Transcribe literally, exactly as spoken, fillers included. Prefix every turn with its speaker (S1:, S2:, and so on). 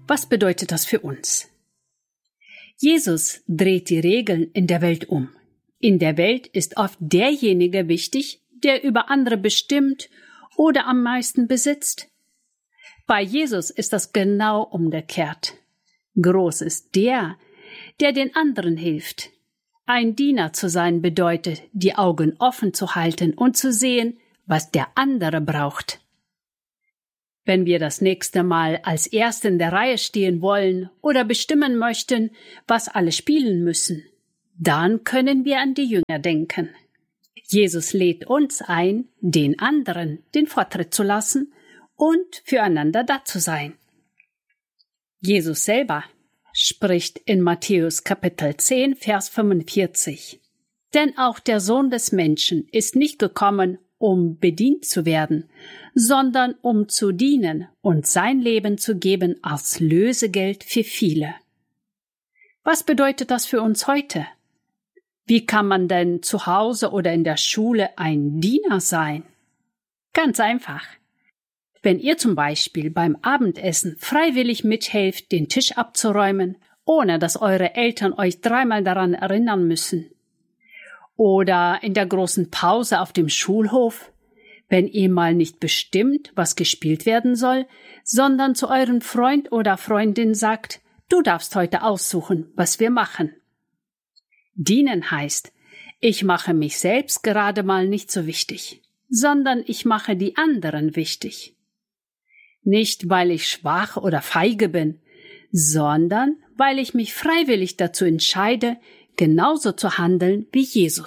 S1: Was bedeutet das für uns? Jesus dreht die Regeln in der Welt um. In der Welt ist oft derjenige wichtig, der über andere bestimmt oder am meisten besitzt. Bei Jesus ist das genau umgekehrt. Groß ist der, der den anderen hilft. Ein Diener zu sein bedeutet, die Augen offen zu halten und zu sehen, was der andere braucht. Wenn wir das nächste Mal als Erste in der Reihe stehen wollen oder bestimmen möchten, was alle spielen müssen, dann können wir an die Jünger denken. Jesus lädt uns ein, den anderen den Vortritt zu lassen und füreinander da zu sein. Jesus selber spricht in Matthäus Kapitel zehn, Vers fünfundvierzig. Denn auch der Sohn des Menschen ist nicht gekommen, um bedient zu werden, sondern um zu dienen und sein Leben zu geben als Lösegeld für viele. Was bedeutet das für uns heute? Wie kann man denn zu Hause oder in der Schule ein Diener sein? Ganz einfach. Wenn ihr zum Beispiel beim Abendessen freiwillig mithelft, den Tisch abzuräumen, ohne dass eure Eltern euch dreimal daran erinnern müssen. Oder in der großen Pause auf dem Schulhof, wenn ihr mal nicht bestimmt, was gespielt werden soll, sondern zu eurem Freund oder Freundin sagt, du darfst heute aussuchen, was wir machen. Dienen heißt, ich mache mich selbst gerade mal nicht so wichtig, sondern ich mache die anderen wichtig. Nicht, weil ich schwach oder feige bin, sondern weil ich mich freiwillig dazu entscheide, genauso zu handeln wie Jesus.